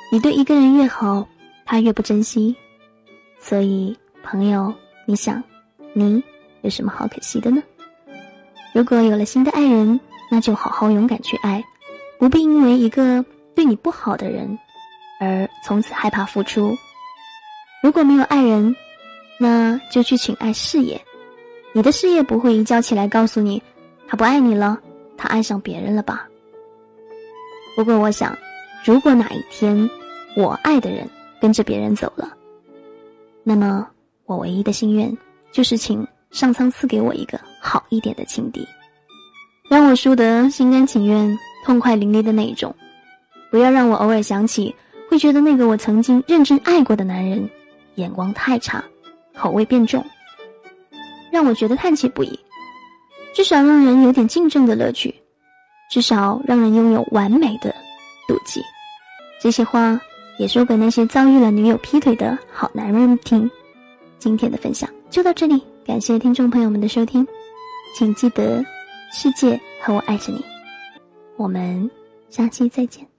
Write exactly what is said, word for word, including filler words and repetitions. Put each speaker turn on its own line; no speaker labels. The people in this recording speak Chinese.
你对一个人越好，他越不珍惜。所以朋友，你想你有什么好可惜的呢？如果有了新的爱人，那就好好勇敢去爱，不必因为一个对你不好的人而从此害怕付出。如果没有爱人，那就去请爱事业。你的事业不会一觉起来告诉你他不爱你了，他爱上别人了吧。不过我想，如果哪一天我爱的人跟着别人走了，那么我唯一的心愿就是请上苍赐给我一个好一点的情敌，让我输得心甘情愿痛快淋漓的那一种，不要让我偶尔想起会觉得那个我曾经认真爱过的男人眼光太差，口味变重，让我觉得叹气不已。至少让人有点竞争的乐趣，至少让人拥有完美的妒忌。这些话也说给那些遭遇了女友劈腿的好男人们听。今天的分享就到这里，感谢听众朋友们的收听，请记得世界和我爱着你，我们下期再见。